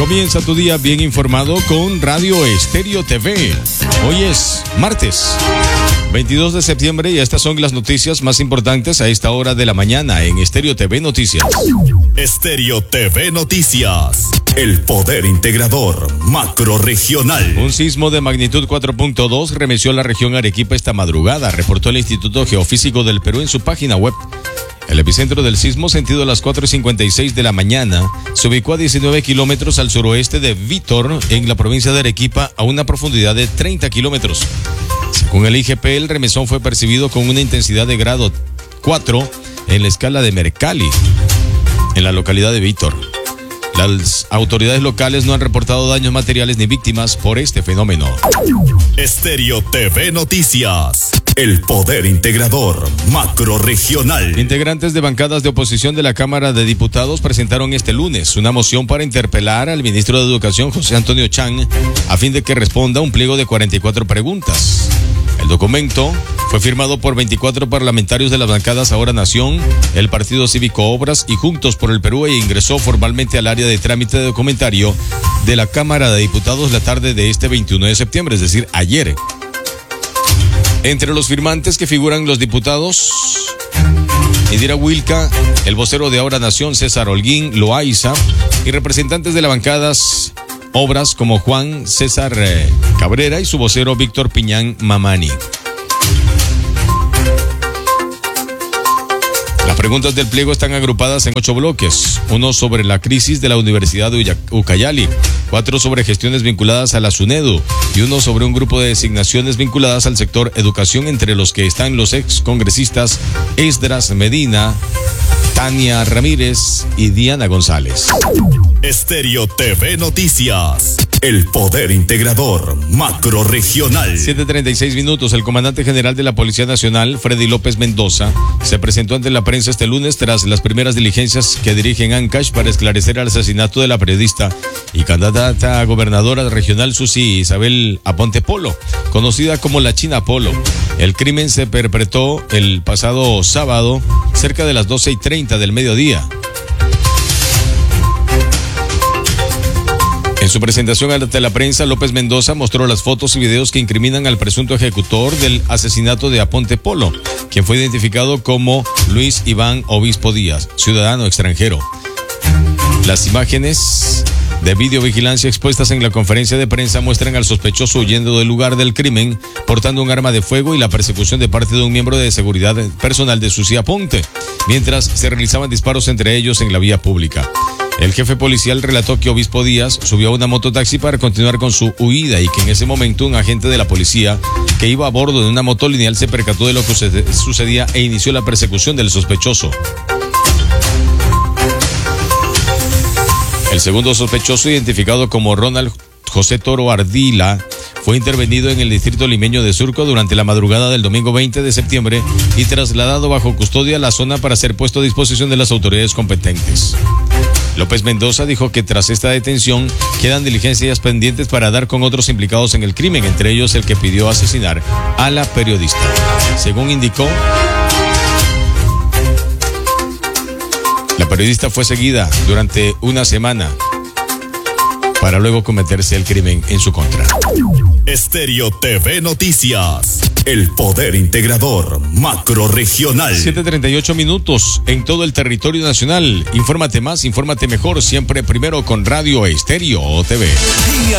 Comienza tu día bien informado con Radio Estéreo TV. Hoy es martes 22 de septiembre y estas son las noticias más importantes a esta hora de la mañana en Estéreo TV Noticias. Estéreo TV Noticias. El poder integrador macrorregional. Un sismo de magnitud 4.2 remeció la región Arequipa esta madrugada, reportó el Instituto Geofísico del Perú en su página web. El epicentro del sismo, sentido a las 4:56 de la mañana, se ubicó a 19 kilómetros al suroeste de Vítor, en la provincia de Arequipa, a una profundidad de 30 kilómetros. Según el IGP, el remesón fue percibido con una intensidad de grado 4 en la escala de Mercalli, en la localidad de Vítor. Las autoridades locales no han reportado daños materiales ni víctimas por este fenómeno. Estéreo TV Noticias. El poder integrador macrorregional. Integrantes de bancadas de oposición de la Cámara de Diputados presentaron este lunes una moción para interpelar al ministro de Educación, José Antonio Chang, a fin de que responda a un pliego de 44 preguntas. El documento fue firmado por 24 parlamentarios de las bancadas Ahora Nación, el Partido Cívico Obras y Juntos por el Perú e ingresó formalmente al área de trámite de documentario de la Cámara de Diputados la tarde de este 21 de septiembre, es decir, ayer. Entre los firmantes que figuran los diputados Indira Wilca, el vocero de Ahora Nación César Holguín Loaiza y representantes de las bancadas Obras como Juan César Cabrera y su vocero Víctor Piñán Mamani. Las preguntas del pliego están agrupadas en 8 bloques, 1 sobre la crisis de la Universidad de Ucayali, 4 sobre gestiones vinculadas a la SUNEDU y 1 sobre un grupo de designaciones vinculadas al sector educación, entre los que están los ex congresistas Esdras Medina, Tania Ramírez y Diana González. Estéreo TV Noticias. El poder integrador macrorregional. 7:36 minutos. El comandante general de la Policía Nacional, Freddy López Mendoza, se presentó ante la prensa este lunes tras las primeras diligencias que dirige en Ancash para esclarecer el asesinato de la periodista y candidata a gobernadora regional Susi Isabel Aponte Polo, conocida como la China Polo. El crimen se perpetró el pasado sábado cerca de las 12:30 del mediodía. En su presentación ante la prensa, López Mendoza mostró las fotos y videos que incriminan al presunto ejecutor del asesinato de Aponte Polo, quien fue identificado como Luis Iván Obispo Díaz, ciudadano extranjero. Las imágenes de videovigilancia expuestas en la conferencia de prensa muestran al sospechoso huyendo del lugar del crimen, portando un arma de fuego y la persecución de parte de un miembro de seguridad personal de Susi Aponte, mientras se realizaban disparos entre ellos en la vía pública. El jefe policial relató que Obispo Díaz subió a una mototaxi para continuar con su huida y que en ese momento un agente de la policía que iba a bordo de una moto lineal se percató de lo que sucedía e inició la persecución del sospechoso. El segundo sospechoso, identificado como Ronald José Toro Ardila, fue intervenido en el distrito limeño de Surco durante la madrugada del domingo 20 de septiembre y trasladado bajo custodia a la zona para ser puesto a disposición de las autoridades competentes. López Mendoza dijo que tras esta detención quedan diligencias pendientes para dar con otros implicados en el crimen, entre ellos el que pidió asesinar a la periodista. Según indicó, la periodista fue seguida durante una semana para luego cometerse el crimen en su contra. Estéreo TV Noticias. El poder integrador macrorregional. 7:38 minutos en todo el territorio nacional. Infórmate más, infórmate mejor, siempre primero con Radio Estéreo TV. Día